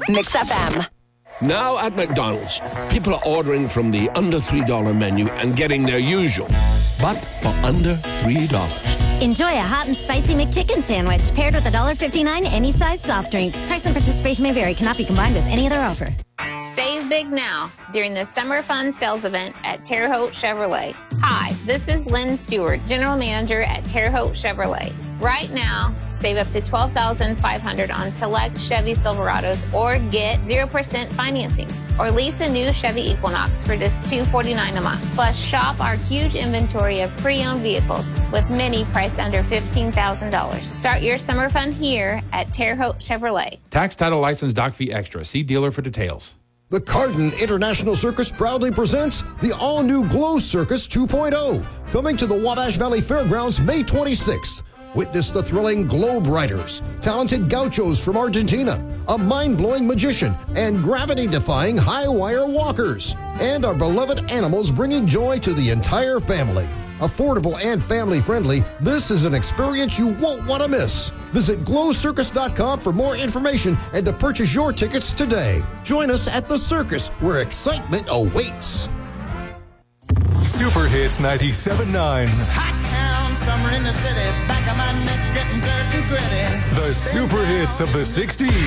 Mix FM. Now at McDonald's, people are ordering from the under $3 menu and getting their usual, but for under $3. Enjoy a hot and spicy McChicken sandwich paired with $1.59 any size soft drink. Price and participation may vary. Cannot be combined with any other offer. Save big now during the Summer Fun Sales Event at Terre Haute Chevrolet. Hi, this is Lynn Stewart, General Manager at Terre Haute Chevrolet. Right now, save up to $12,500 on select Chevy Silverados or get 0% financing. Or lease a new Chevy Equinox for just $249 a month. Plus, shop our huge inventory of pre-owned vehicles with many priced under $15,000. Start your summer fun here at Terre Haute Chevrolet. Tax, title, license, doc fee extra. See dealer for details. The Carden International Circus proudly presents the all-new Glow Circus 2.0, coming to the Wabash Valley Fairgrounds May 26th. Witness the thrilling Globe Riders, talented gauchos from Argentina, a mind-blowing magician, and gravity-defying high-wire walkers. And our beloved animals bringing joy to the entire family. Affordable and family-friendly, this is an experience you won't want to miss. Visit glowcircus.com for more information and to purchase your tickets today. Join us at the circus, where excitement awaits. Super Hits 97.9. Hot town, summer in the city, back of my neck getting dirt and gritty. The super hits of the 60s.